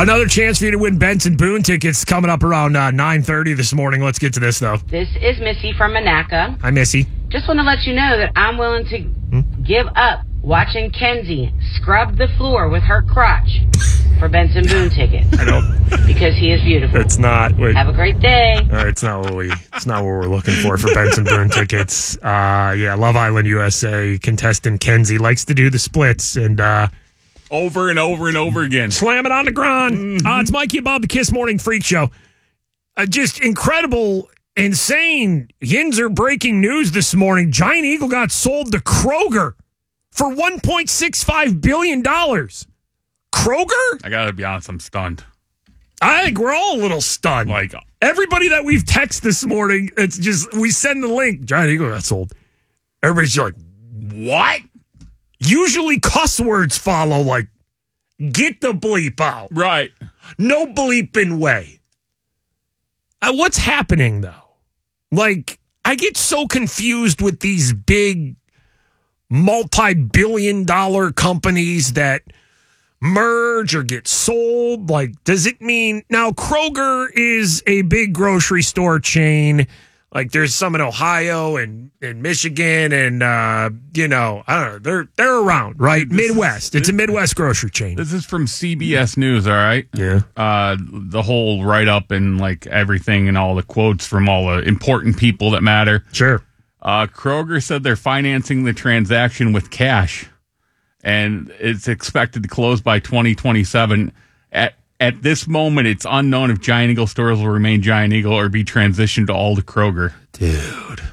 Another chance for you to win Benson Boone tickets coming up around 9:30 this morning. Let's get to this, though. This is Missy from Monaca. Hi, Missy. Just want to let you know that I'm willing to give up watching Kenzie scrub the floor with her crotch for Benson Boone tickets. I don't. Because he is beautiful. It's not. Wait. Have a great day. All right, it's not what we're looking for Benson Boone tickets. Love Island USA contestant Kenzie likes to do the splits and over and over and over again. Slam it on the ground. Mm-hmm. It's Mikey and Bob, the Kiss Morning Freak Show. Just incredible, insane, Yinzer breaking news this morning. Giant Eagle got sold to Kroger for $1.65 billion. Kroger? I gotta be honest, I'm stunned. I think we're all a little stunned. Like everybody that we've texted this morning, it's just, we send the link. Giant Eagle got sold. Everybody's just like, what? Usually cuss words follow, like, get the bleep out. Right. No bleeping way. What's happening, though? Like, I get so confused with these big multi-billion-dollar companies that merge or get sold. Like, does it mean... Now, Kroger is a big grocery store chain. Like, there's some in Ohio and Michigan and, I don't know. They're around, right? Midwest. It's a Midwest grocery chain. This is from CBS News, all right? Yeah. The whole write-up and, like, everything and all the quotes from all the important people that matter. Sure. Kroger said they're financing the transaction with cash, and it's expected to close by 2027. At this moment, it's unknown if Giant Eagle stores will remain Giant Eagle or be transitioned all to Kroger. Dude.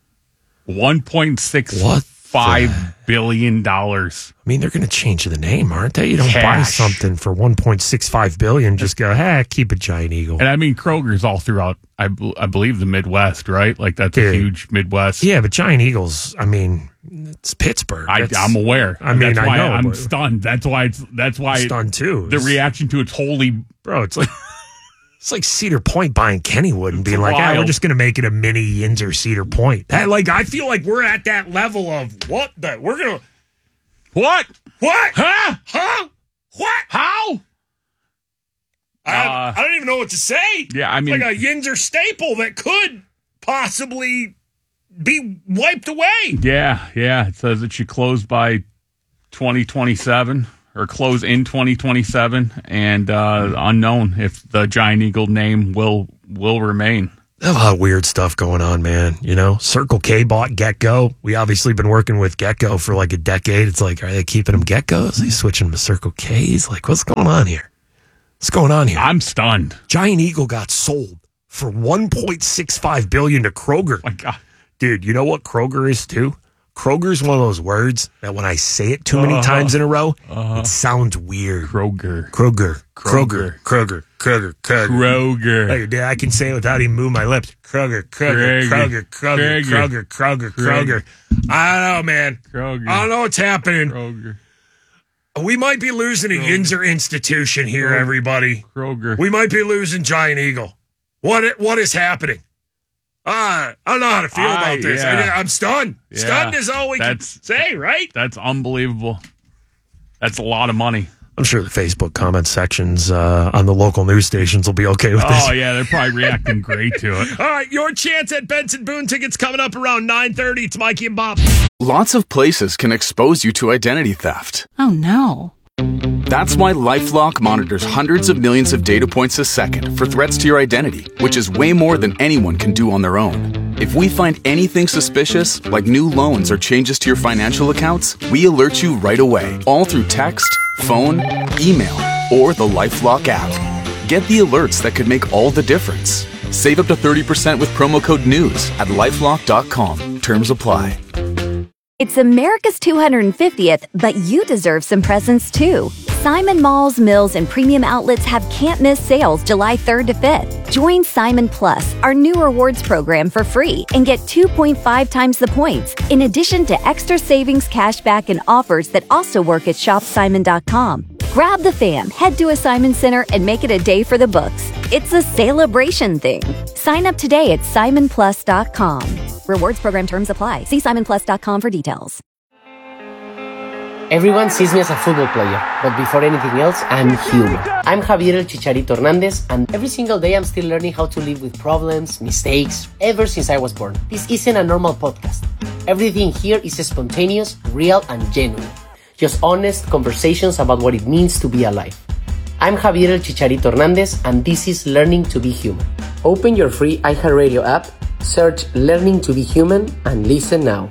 $1.65 billion. I mean, they're going to change the name, aren't they? You don't buy something for $1.65 billion, just go, keep it Giant Eagle. And I mean, Kroger's all throughout, I believe, the Midwest, right? Like, that's a huge Midwest. Yeah, but Giant Eagles, I mean, it's Pittsburgh. I'm aware. I mean, that's why I know. I'm stunned. That's why stunned too. The reaction to it's holy, bro. It's like Cedar Point buying Kennywood and being like, we're just going to make it a mini Yinzer Cedar Point. I feel like we're at that level of what? Huh? What? How? I don't even know what to say. Yeah, I mean, it's like a Yinzer staple that could possibly be wiped away. Yeah. It says it should close by 2027 or close in 2027, and unknown if the Giant Eagle name will remain. There's a lot of weird stuff going on, man. You know, Circle K bought Get-Go. We obviously been working with Get-Go for like a decade. It's like, are they keeping them Get-Go's? Are they switching them to Circle K's? Like, what's going on here? What's going on here? I'm stunned. Giant Eagle got sold for $1.65 billion to Kroger. My God. Dude, you know what Kroger is too? Kroger's one of those words that when I say it too many times in a row, it sounds weird. Kroger. Like, dude, I can say it without even moving my lips. Kroger. I don't know, man. Kroger. I don't know what's happening. Kroger. We might be losing a Yinzer institution here, everybody. Kroger. We might be losing Giant Eagle. What is happening? I don't know how to feel about this. Yeah. I'm stunned. Yeah. Stunned is all we can say, right? That's unbelievable. That's a lot of money. I'm sure the Facebook comment sections on the local news stations will be okay with this. Oh, yeah, they're probably reacting great to it. All right, your chance at Benson Boone tickets coming up around 9:30. It's Mikey and Bob. Lots of places can expose you to identity theft. Oh, no. That's why LifeLock monitors hundreds of millions of data points a second for threats to your identity, which is way more than anyone can do on their own. If we find anything suspicious, like new loans or changes to your financial accounts, we alert you right away, all through text, phone, email, or the LifeLock app. Get the alerts that could make all the difference. Save up to 30% with promo code NEWS at LifeLock.com. Terms apply. It's America's 250th, but you deserve some presents too. Simon Malls, Mills, and Premium Outlets have can't-miss sales July 3rd to 5th. Join Simon Plus, our new rewards program, for free and get 2.5 times the points, in addition to extra savings, cashback, and offers that also work at shopsimon.com. Grab the fam, head to a Simon Center, and make it a day for the books. It's a celebration thing. Sign up today at simonplus.com. Rewards program terms apply. See simonplus.com for details. Everyone sees me as a football player, but before anything else, I'm human. I'm Javier El Chicharito Hernandez, and every single day I'm still learning how to live with problems, mistakes, ever since I was born. This isn't a normal podcast. Everything here is spontaneous, real, and genuine. Just honest conversations about what it means to be alive. I'm Javier El Chicharito Hernandez, and this is Learning to Be Human. Open your free iHeartRadio app, search Learning to Be Human, and listen now.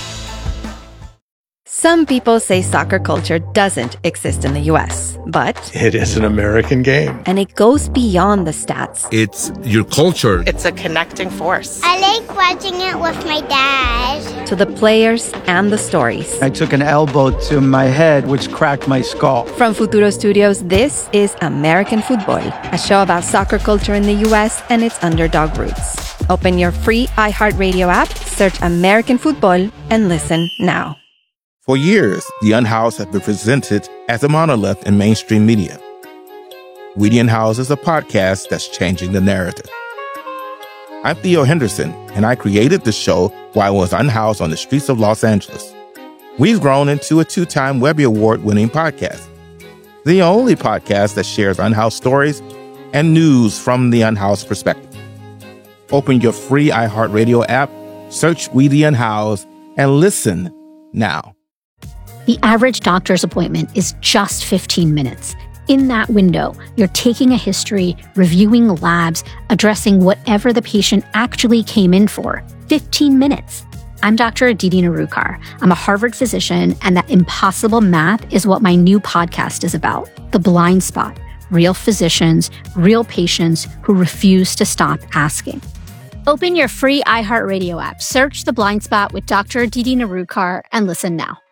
Some people say soccer culture doesn't exist in the U.S., but it is an American game. And it goes beyond the stats. It's your culture. It's a connecting force. I like watching it with my dad. To the players and the stories. I took an elbow to my head, which cracked my skull. From Futuro Studios, this is American Football, a show about soccer culture in the U.S. and its underdog roots. Open your free iHeartRadio app, search American Football, and listen now. For years, The Unhoused have been presented as a monolith in mainstream media. We The Unhoused is a podcast that's changing the narrative. I'm Theo Henderson, and I created the show while I was unhoused on the streets of Los Angeles. We've grown into a 2-time Webby Award-winning podcast, the only podcast that shares unhoused stories and news from the unhoused perspective. Open your free iHeartRadio app, search We The Unhoused, and listen now. The average doctor's appointment is just 15 minutes. In that window, you're taking a history, reviewing labs, addressing whatever the patient actually came in for. 15 minutes. I'm Dr. Aditi Narukar. I'm a Harvard physician, and that impossible math is what my new podcast is about. The Blind Spot. Real physicians, real patients who refuse to stop asking. Open your free iHeartRadio app, search The Blind Spot with Dr. Aditi Narukar, and listen now.